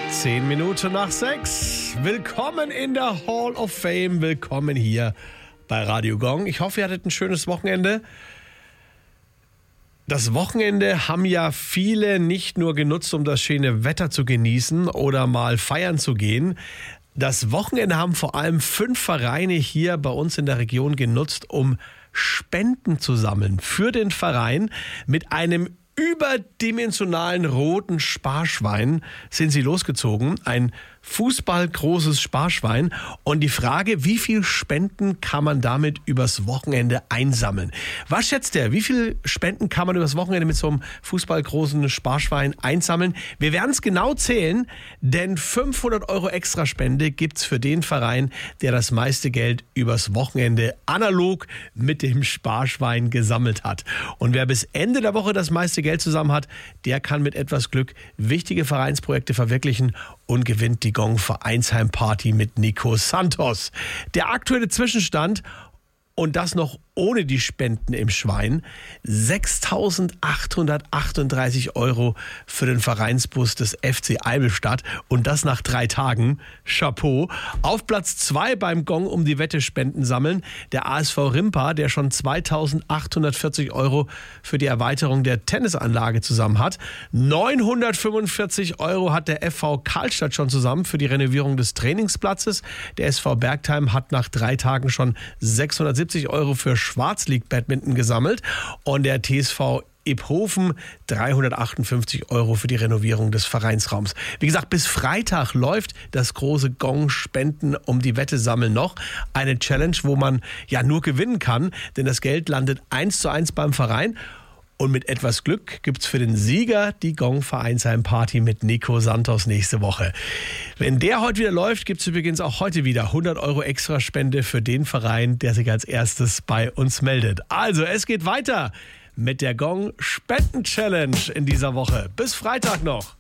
10 Minuten nach 6. Willkommen in der Hall of Fame. Willkommen hier bei Radio Gong. Ich hoffe, ihr hattet ein schönes Wochenende. Das Wochenende haben ja viele nicht nur genutzt, um das schöne Wetter zu genießen oder mal feiern zu gehen. Das Wochenende haben vor allem 5 Vereine hier bei uns in der Region genutzt, um Spenden zu sammeln für den Verein. Mit einem überdimensionalen roten Sparschwein sind sie losgezogen. Ein fußballgroßes Sparschwein. Und die Frage, wie viel Spenden kann man damit übers Wochenende einsammeln? Was schätzt ihr? Wie viel Spenden kann man übers Wochenende mit so einem fußballgroßen Sparschwein einsammeln? Wir werden es genau zählen, denn 500 € extra Spende gibt's für den Verein, der das meiste Geld übers Wochenende analog mit dem Sparschwein gesammelt hat. Und wer bis Ende der Woche das meiste Geld zusammen hat, der kann mit etwas Glück wichtige Vereinsprojekte verwirklichen und gewinnt die Gong Vereinsheimparty mit Nico Santos. Der aktuelle Zwischenstand, und das noch ohne die Spenden im Schwein, 6.838 € für den Vereinsbus des FC Eimelstadt und das nach 3 Tagen. Chapeau. Auf Platz 2 beim Gong um die Wette Spenden sammeln der ASV Rimpa, der schon 2.840 € für die Erweiterung der Tennisanlage zusammen hat. 945 € hat der FV Karlstadt schon zusammen für die Renovierung des Trainingsplatzes. Der SV Bergheim hat nach 3 Tagen schon 670 € für Schwarzlieg-Badminton gesammelt und der TSV Iphofen 358 € für die Renovierung des Vereinsraums. Wie gesagt, bis Freitag läuft das große Gong-Spenden um die Wette sammeln noch. Eine Challenge, wo man ja nur gewinnen kann, denn das Geld landet 1:1 beim Verein. Und mit etwas Glück gibt's für den Sieger die Gong Vereinsheimparty mit Nico Santos nächste Woche. Wenn der heute wieder läuft, gibt's übrigens auch heute wieder 100 € extra Spende für den Verein, der sich als erstes bei uns meldet. Also, es geht weiter mit der Gong Spenden Challenge in dieser Woche. Bis Freitag noch.